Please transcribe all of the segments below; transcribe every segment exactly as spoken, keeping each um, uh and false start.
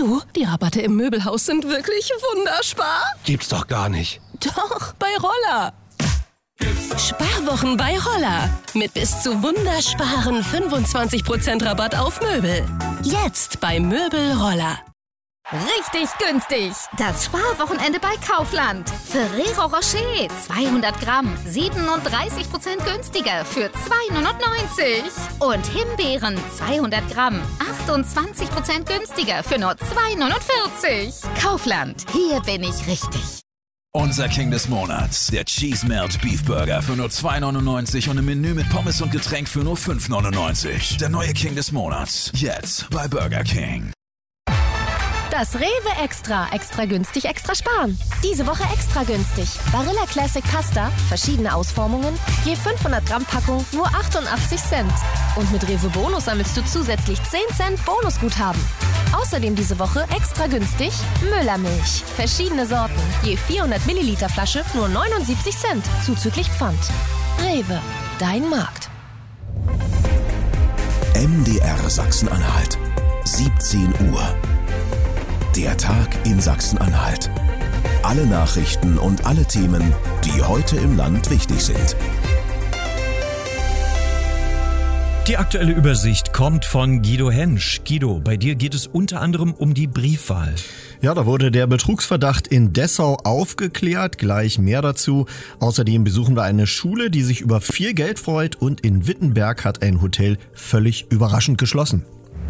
Du, die Rabatte im Möbelhaus sind wirklich wunderspar. Gibt's doch gar nicht. Doch, bei Roller. Sparwochen bei Roller. Mit bis zu wundersparen fünfundzwanzig Prozent Rabatt auf Möbel. Jetzt bei Möbel Roller. Richtig günstig. Das Sparwochenende bei Kaufland. Ferrero Rocher zweihundert Gramm, siebenunddreißig Prozent günstiger für zwei neunundneunzig. Und Himbeeren zweihundert Gramm, achtundzwanzig Prozent günstiger für nur zwei neunundvierzig. Kaufland, hier bin ich richtig. Unser King des Monats, der Cheese Melt Beef Burger für nur zwei neunundneunzig und im Menü mit Pommes und Getränk für nur fünf neunundneunzig. Der neue King des Monats, jetzt bei Burger King. Das Rewe Extra. Extra günstig, extra sparen. Diese Woche extra günstig. Barilla Classic Pasta, verschiedene Ausformungen, je fünfhundert Gramm Packung, nur achtundachtzig Cent. Und mit Rewe Bonus sammelst du zusätzlich zehn Cent Bonusguthaben. Außerdem diese Woche extra günstig Müllermilch. Verschiedene Sorten, je vierhundert Milliliter Flasche, nur neunundsiebzig Cent, zuzüglich Pfand. Rewe, dein Markt. M D R Sachsen-Anhalt, siebzehn Uhr. Der Tag in Sachsen-Anhalt. Alle Nachrichten und alle Themen, die heute im Land wichtig sind. Die aktuelle Übersicht kommt von Guido Hensch. Guido, bei dir geht es unter anderem um die Briefwahl. Ja, da wurde der Betrugsverdacht in Dessau aufgeklärt. Gleich mehr dazu. Außerdem besuchen wir eine Schule, die sich über viel Geld freut. Und in Wittenberg hat ein Hotel völlig überraschend geschlossen.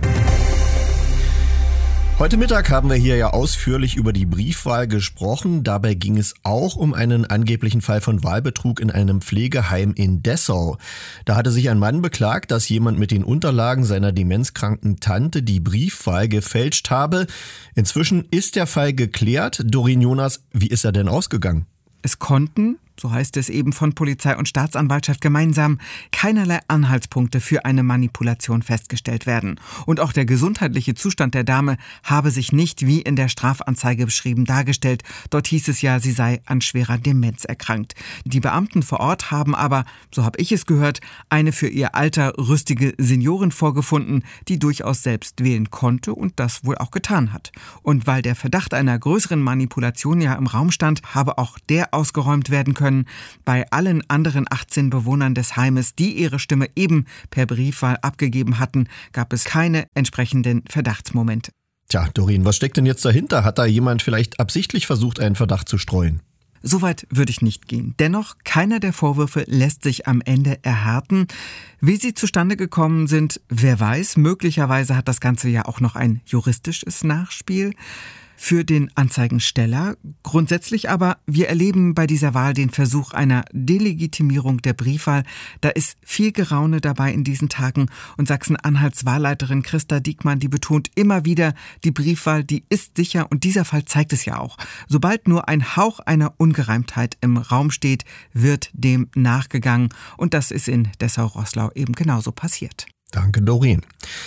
Heute Mittag haben wir hier ja ausführlich über die Briefwahl gesprochen. Dabei ging es auch um einen angeblichen Fall von Wahlbetrug in einem Pflegeheim in Dessau. Da hatte sich ein Mann beklagt, dass jemand mit den Unterlagen seiner demenzkranken Tante die Briefwahl gefälscht habe. Inzwischen ist der Fall geklärt. Doreen Jonas, wie ist er denn ausgegangen? Es konnten, so heißt es eben von Polizei und Staatsanwaltschaft gemeinsam, keinerlei Anhaltspunkte für eine Manipulation festgestellt werden. Und auch der gesundheitliche Zustand der Dame habe sich nicht wie in der Strafanzeige beschrieben dargestellt. Dort hieß es ja, sie sei an schwerer Demenz erkrankt. Die Beamten vor Ort haben aber, so habe ich es gehört, eine für ihr Alter rüstige Seniorin vorgefunden, die durchaus selbst wählen konnte und das wohl auch getan hat. Und weil der Verdacht einer größeren Manipulation ja im Raum stand, habe auch der ausgeräumt werden können. Bei allen anderen achtzehn Bewohnern des Heimes, die ihre Stimme eben per Briefwahl abgegeben hatten, gab es keine entsprechenden Verdachtsmomente. Tja, Doreen, was steckt denn jetzt dahinter? Hat da jemand vielleicht absichtlich versucht, einen Verdacht zu streuen? Soweit würde ich nicht gehen. Dennoch, keiner der Vorwürfe lässt sich am Ende erhärten. Wie sie zustande gekommen sind, wer weiß. Möglicherweise hat das Ganze ja auch noch ein juristisches Nachspiel für den Anzeigensteller. Grundsätzlich aber, wir erleben bei dieser Wahl den Versuch einer Delegitimierung der Briefwahl. Da ist viel Geraune dabei in diesen Tagen und Sachsen-Anhalts Wahlleiterin Christa Diekmann, die betont immer wieder, die Briefwahl, die ist sicher und dieser Fall zeigt es ja auch. Sobald nur ein Hauch einer Ungereimtheit im Raum steht, wird dem nachgegangen und das ist in Dessau-Roßlau eben genauso passiert. Danke, Doreen.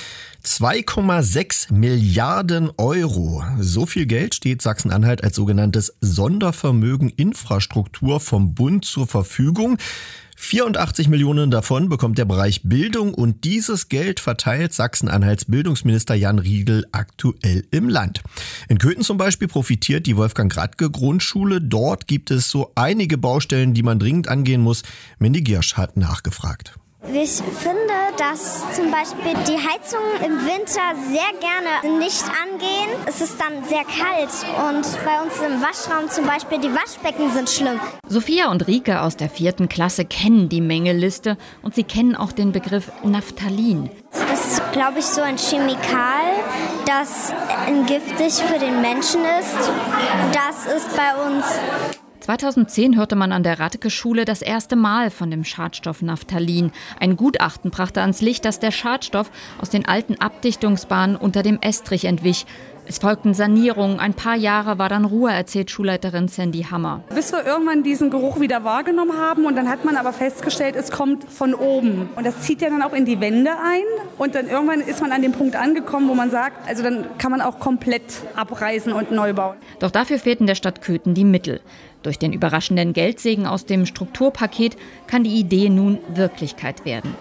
zwei Komma sechs Milliarden Euro. So viel Geld steht Sachsen-Anhalt als sogenanntes Sondervermögen Infrastruktur vom Bund zur Verfügung. vierundachtzig Millionen davon bekommt der Bereich Bildung und dieses Geld verteilt Sachsen-Anhalts Bildungsminister Jan Riedl aktuell im Land. In Köthen zum Beispiel profitiert die Wolfgang-Radke-Grundschule. Dort gibt es so einige Baustellen, die man dringend angehen muss. Mandy Giersch hat nachgefragt. Ich finde, dass zum Beispiel die Heizungen im Winter sehr gerne nicht angehen. Es ist dann sehr kalt und bei uns im Waschraum zum Beispiel die Waschbecken sind schlimm. Sophia und Rike aus der vierten Klasse kennen die Mängelliste und sie kennen auch den Begriff Naphthalin. Das ist, glaube ich, so ein Chemikal, das giftig für den Menschen ist. Das ist bei uns... zweitausendzehn hörte man an der Radke-Schule das erste Mal von dem Schadstoff Naphthalin. Ein Gutachten brachte ans Licht, dass der Schadstoff aus den alten Abdichtungsbahnen unter dem Estrich entwich. Es folgten Sanierungen, ein paar Jahre war dann Ruhe, erzählt Schulleiterin Sandy Hammer. Bis wir irgendwann diesen Geruch wieder wahrgenommen haben und dann hat man aber festgestellt, es kommt von oben. Und das zieht ja dann auch in die Wände ein und dann irgendwann ist man an dem Punkt angekommen, wo man sagt, also dann kann man auch komplett abreißen und neu bauen. Doch dafür fehlten der Stadt Köthen die Mittel. Durch den überraschenden Geldsegen aus dem Strukturpaket kann die Idee nun Wirklichkeit werden.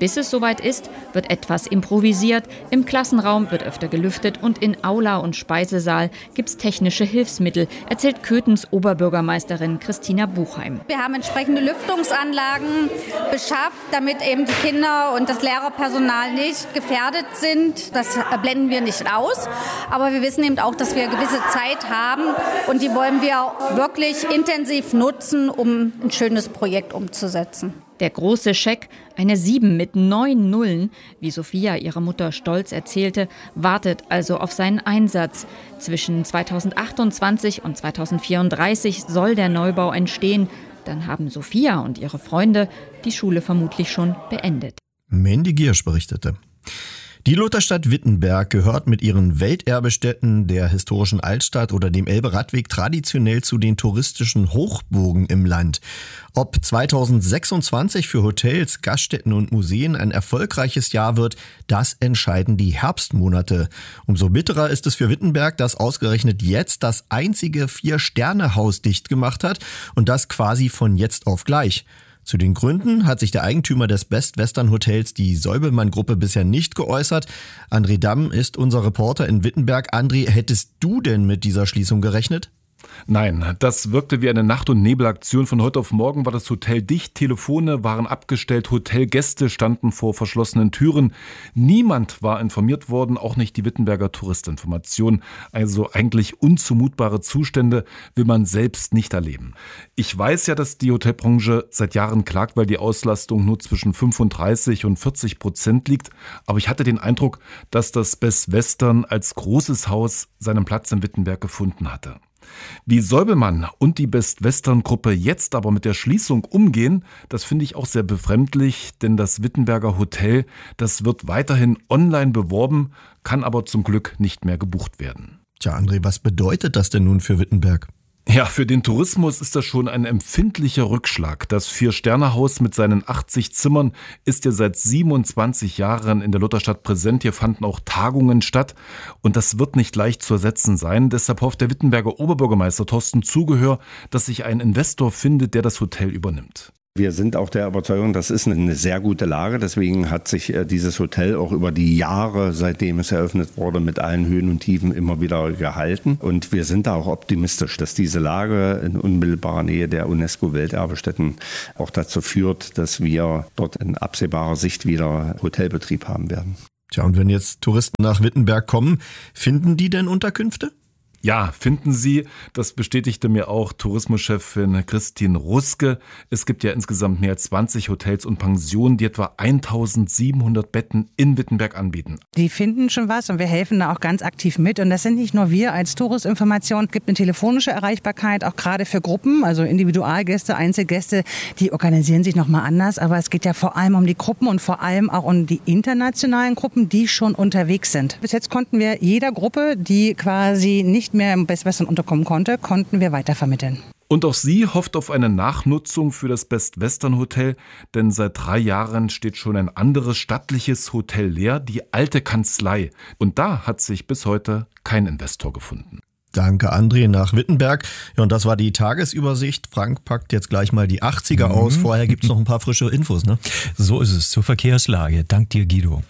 Bis es soweit ist, wird etwas improvisiert, im Klassenraum wird öfter gelüftet und in Aula und Speisesaal gibt's technische Hilfsmittel, erzählt Köthens Oberbürgermeisterin Christina Buchheim. Wir haben entsprechende Lüftungsanlagen beschafft, damit eben die Kinder und das Lehrerpersonal nicht gefährdet sind. Das blenden wir nicht aus, aber wir wissen eben auch, dass wir gewisse Zeit haben und die wollen wir wirklich intensiv nutzen, um ein schönes Projekt umzusetzen. Der große Scheck, eine sieben mit neun Nullen, wie Sophia ihrer Mutter stolz erzählte, wartet also auf seinen Einsatz. Zwischen zweitausendachtundzwanzig und zweitausendvierunddreißig soll der Neubau entstehen. Dann haben Sophia und ihre Freunde die Schule vermutlich schon beendet. Mandy Giersch berichtete. Die Lutherstadt Wittenberg gehört mit ihren Welterbestätten, der historischen Altstadt oder dem Elbe-Radweg traditionell zu den touristischen Hochburgen im Land. Ob zweitausendsechsundzwanzig für Hotels, Gaststätten und Museen ein erfolgreiches Jahr wird, das entscheiden die Herbstmonate. Umso bitterer ist es für Wittenberg, dass ausgerechnet jetzt das einzige Vier-Sterne-Haus dicht gemacht hat und das quasi von jetzt auf gleich. Zu den Gründen hat sich der Eigentümer des Best Western Hotels, die Säubelmann-Gruppe, bisher nicht geäußert. André Damm ist unser Reporter in Wittenberg. André, hättest du denn mit dieser Schließung gerechnet? Nein, das wirkte wie eine Nacht- und Nebelaktion. Von heute auf morgen war das Hotel dicht, Telefone waren abgestellt, Hotelgäste standen vor verschlossenen Türen. Niemand war informiert worden, auch nicht die Wittenberger Touristinformation. Also eigentlich unzumutbare Zustände will man selbst nicht erleben. Ich weiß ja, dass die Hotelbranche seit Jahren klagt, weil die Auslastung nur zwischen fünfunddreißig und vierzig Prozent liegt. Aber ich hatte den Eindruck, dass das Best Western als großes Haus seinen Platz in Wittenberg gefunden hatte. Wie Säubelmann und die Best Western Gruppe jetzt aber mit der Schließung umgehen, das finde ich auch sehr befremdlich, denn das Wittenberger Hotel, das wird weiterhin online beworben, kann aber zum Glück nicht mehr gebucht werden. Tja, André, was bedeutet das denn nun für Wittenberg? Ja, für den Tourismus ist das schon ein empfindlicher Rückschlag. Das Vier-Sterne-Haus mit seinen achtzig Zimmern ist ja seit siebenundzwanzig Jahren in der Lutherstadt präsent. Hier fanden auch Tagungen statt und das wird nicht leicht zu ersetzen sein. Deshalb hofft der Wittenberger Oberbürgermeister Thorsten Zugehör, dass sich ein Investor findet, der das Hotel übernimmt. Wir sind auch der Überzeugung, das ist eine sehr gute Lage. Deswegen hat sich dieses Hotel auch über die Jahre, seitdem es eröffnet wurde, mit allen Höhen und Tiefen immer wieder gehalten. Und wir sind da auch optimistisch, dass diese Lage in unmittelbarer Nähe der UNESCO-Welterbestätten auch dazu führt, dass wir dort in absehbarer Sicht wieder Hotelbetrieb haben werden. Tja, und wenn jetzt Touristen nach Wittenberg kommen, finden die denn Unterkünfte? Ja, finden Sie, das bestätigte mir auch Tourismuschefin Christine Ruske. Es gibt ja insgesamt mehr als zwanzig Hotels und Pensionen, die etwa eintausendsiebenhundert Betten in Wittenberg anbieten. Die finden schon was und wir helfen da auch ganz aktiv mit. Und das sind nicht nur wir als Touristinformation. Es gibt eine telefonische Erreichbarkeit, auch gerade für Gruppen, also Individualgäste, Einzelgäste, die organisieren sich nochmal anders. Aber es geht ja vor allem um die Gruppen und vor allem auch um die internationalen Gruppen, die schon unterwegs sind. Bis jetzt konnten wir jeder Gruppe, die quasi nicht mehr im Best Western unterkommen konnte, konnten wir weitervermitteln. Und auch sie hofft auf eine Nachnutzung für das Best Western Hotel, denn seit drei Jahren steht schon ein anderes stattliches Hotel leer, die Alte Kanzlei. Und da hat sich bis heute kein Investor gefunden. Danke, André, nach Wittenberg. Ja, und das war die Tagesübersicht. Frank packt jetzt gleich mal die achtziger mhm. aus. Vorher gibt's noch ein paar frische Infos, ne? So ist es zur Verkehrslage. Dank dir, Guido.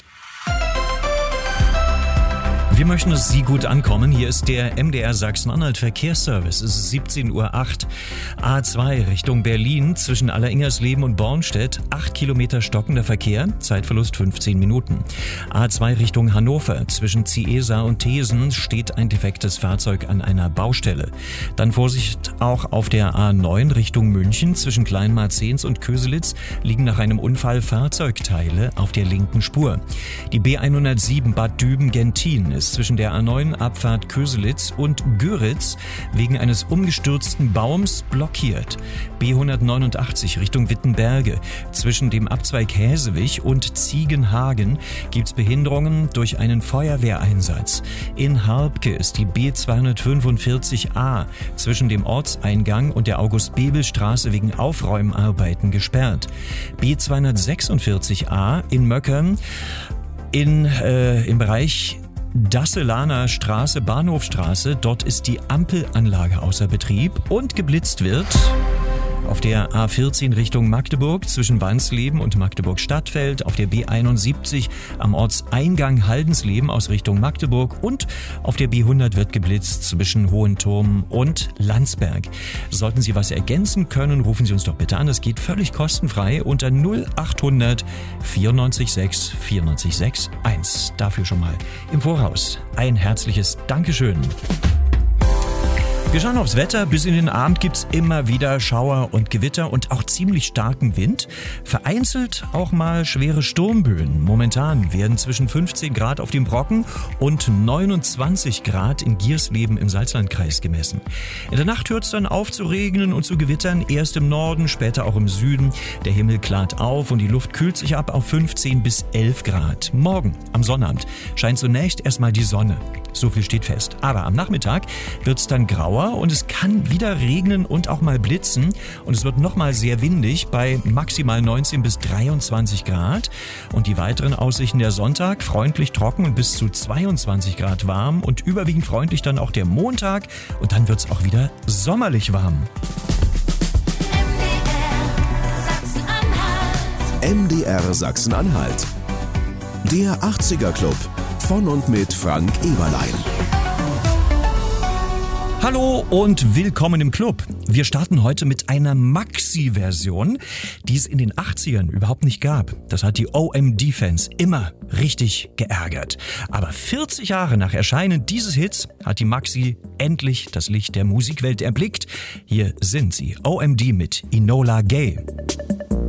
Wir möchten, dass Sie gut ankommen. Hier ist der M D R Sachsen-Anhalt Verkehrsservice. Es ist siebzehn Uhr acht. A zwei Richtung Berlin zwischen Alleringersleben und Bornstedt. acht Kilometer stockender Verkehr. Zeitverlust fünfzehn Minuten. A zwei Richtung Hannover zwischen Ciesa und Thesen steht ein defektes Fahrzeug an einer Baustelle. Dann Vorsicht auch auf der A neun Richtung München zwischen Kleinmarzens und Köselitz liegen nach einem Unfall Fahrzeugteile auf der linken Spur. Die B hundertsieben Bad Düben-Gentin ist zwischen der A neun Abfahrt Köselitz und Göritz wegen eines umgestürzten Baums blockiert. B hundertneunundachtzig Richtung Wittenberge. Zwischen dem Abzweig Häsewig und Ziegenhagen gibt's Behinderungen durch einen Feuerwehreinsatz. In Harbke ist die B zweihundertfünfundvierzig A zwischen dem Ortseingang und der August-Bebel-Straße wegen Aufräumarbeiten gesperrt. B zweihundertsechsundvierzig A in Möckern in, äh, im Bereich Dasselaner Straße, Bahnhofstraße. Dort ist die Ampelanlage außer Betrieb und geblitzt wird auf der A vierzehn Richtung Magdeburg zwischen Wansleben und Magdeburg-Stadtfeld, auf der B einundsiebzig am Ortseingang Haldensleben aus Richtung Magdeburg und auf der B hundert wird geblitzt zwischen Hohenturm und Landsberg. Sollten Sie was ergänzen können, rufen Sie uns doch bitte an. Es geht völlig kostenfrei unter null achthundert vierundneunzig sechs vierundneunzig sechs eins. Dafür schon mal im Voraus ein herzliches Dankeschön. Wir schauen aufs Wetter. Bis in den Abend gibt's immer wieder Schauer und Gewitter und auch ziemlich starken Wind. Vereinzelt auch mal schwere Sturmböen. Momentan werden zwischen fünfzehn Grad auf dem Brocken und neunundzwanzig Grad in Giersleben im Salzlandkreis gemessen. In der Nacht hört's dann auf zu regnen und zu gewittern. Erst im Norden, später auch im Süden. Der Himmel klart auf und die Luft kühlt sich ab auf fünfzehn bis elf Grad. Morgen, am Sonnabend, scheint zunächst erstmal die Sonne. So viel steht fest. Aber am Nachmittag wird's dann grauer und es kann wieder regnen und auch mal blitzen. Und es wird nochmal sehr windig bei maximal neunzehn bis dreiundzwanzig Grad. Und die weiteren Aussichten der Sonntag, freundlich trocken und bis zu zweiundzwanzig Grad warm. Und überwiegend freundlich dann auch der Montag. Und dann wird's auch wieder sommerlich warm. M D R Sachsen-Anhalt. Der achtziger Club. Von und mit Frank Eberlein. Hallo und willkommen im Club. Wir starten heute mit einer Maxi-Version, die es in den achtzigern überhaupt nicht gab. Das hat die O M D-Fans immer richtig geärgert. Aber vierzig Jahre nach Erscheinen dieses Hits hat die Maxi endlich das Licht der Musikwelt erblickt. Hier sind sie, O M D mit Enola Gay.